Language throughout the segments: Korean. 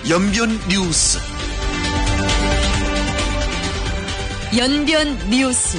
연변 뉴스. 연변 뉴스.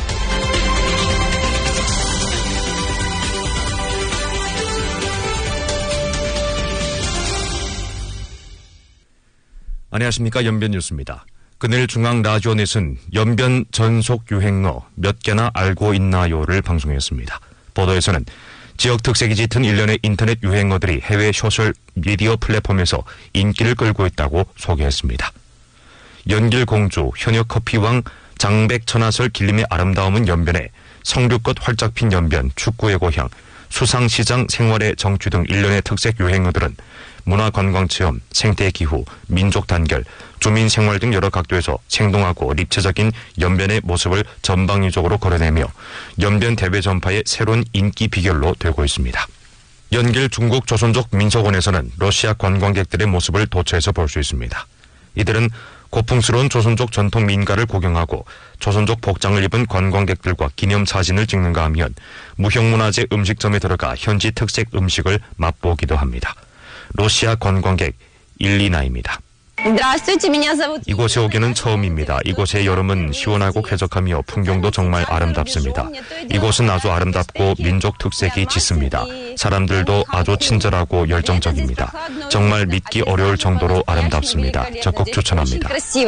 안녕하십니까. 연변 뉴스입니다. 그늘 중앙라디오넷은 연변 전속 유행어 몇 개나 알고 있나요를 방송했습니다. 보도에서는 지역 특색이 짙은 일련의 인터넷 유행어들이 해외 소셜 미디어 플랫폼에서 인기를 끌고 있다고 소개했습니다. 연길공주, 현역커피왕, 장백천하설 길림의 아름다움은 연변에, 성류꽃 활짝 핀 연변, 축구의 고향, 수상시장 생활의 정취 등 일련의 특색 유행어들은 문화관광체험, 생태기후, 민족단결, 주민생활 등 여러 각도에서 생동하고立체적인 연변의 모습을 전방위적으로 걸어내며 연변 대외 전파의 새로운 인기 비결로 되고 있습니다. 연길 중국 조선족 민속원에서는 러시아 관광객들의 모습을 도처에서 볼 수 있습니다. 이들은 고풍스러운 조선족 전통 민가를 구경하고 조선족 복장을 입은 관광객들과 기념사진을 찍는가 하면 무형문화재 음식점에 들어가 현지 특색 음식을 맛보기도 합니다. 러시아 관광객 일리나입니다. 이곳에 오기는 처음입니다. 이곳의 여름은 시원하고 쾌적하며 풍경도 정말 아름답습니다. 이곳은 아주 아름답고 민족 특색이 짙습니다. 사람들도 아주 친절하고 열정적입니다. 정말 믿기 어려울 정도로 아름답습니다. 적극 추천합니다.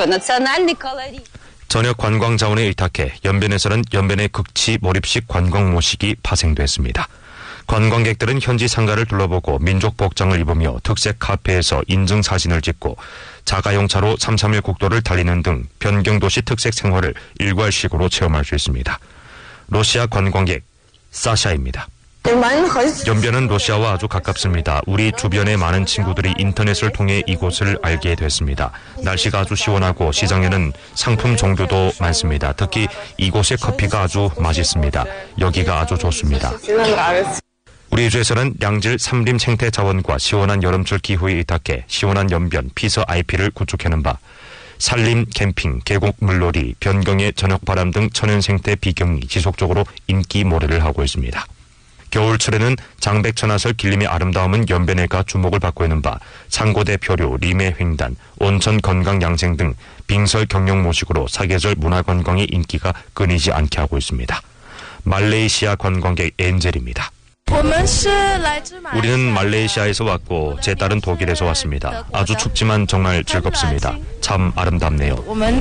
전역 관광 자원에 의탁해 연변에서는 연변의 극치 몰입식 관광 모식이 파생됐습니다. 관광객들은 현지 상가를 둘러보고 민족 복장을 입으며 특색 카페에서 인증 사진을 찍고 자가용차로 331 국도를 달리는 등 변경도시 특색 생활을 일괄식으로 체험할 수 있습니다. 러시아 관광객 사샤입니다. 연변은 러시아와 아주 가깝습니다. 우리 주변의 많은 친구들이 인터넷을 통해 이곳을 알게 됐습니다. 날씨가 아주 시원하고 시장에는 상품 종류도 많습니다. 특히 이곳의 커피가 아주 맛있습니다. 여기가 아주 좋습니다. 우리 주에서는 양질 삼림 생태 자원과 시원한 여름철 기후에 의탁해 시원한 연변 피서 IP를 구축하는 바 산림 캠핑, 계곡 물놀이, 변경의 저녁바람 등 천연 생태 비경이 지속적으로 인기 몰이를 하고 있습니다. 겨울철에는 장백천하설 길림의 아름다움은 연변해가 주목을 받고 있는 바 상고대 표류, 림의 횡단, 온천 건강 양생 등 빙설 경영 모식으로 사계절 문화관광의 인기가 끊이지 않게 하고 있습니다. 말레이시아 관광객 엔젤입니다. 우리는 말레이시아에서 왔고 제 딸은 독일에서 왔습니다. 아주 춥지만 정말 즐겁습니다. 참 아름답네요.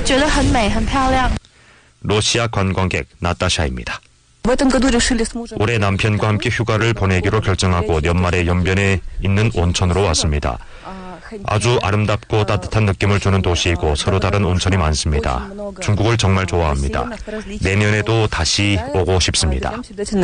러시아 관광객 나타샤입니다. 올해 남편과 함께 휴가를 보내기로 결정하고 연말에 연변에 있는 온천으로 왔습니다. 아주 아름답고 따뜻한 느낌을 주는 도시이고 서로 다른 온천이 많습니다. 중국을 정말 좋아합니다. 내년에도 다시 오고 싶습니다.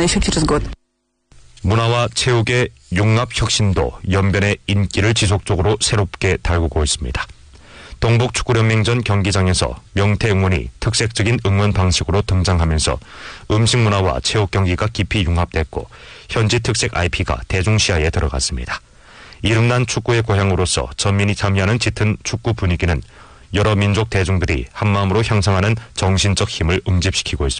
문화와 체육의 융합 혁신도 연변의 인기를 지속적으로 새롭게 달구고 있습니다. 동북축구연맹전 경기장에서 명태 응원이 특색적인 응원 방식으로 등장하면서 음식 문화와 체육 경기가 깊이 융합됐고 현지 특색 IP가 대중시야에 들어갔습니다. 이름난 축구의 고향으로서 전민이 참여하는 짙은 축구 분위기는 여러 민족 대중들이 한마음으로 향상하는 정신적 힘을 응집시키고 있습니다.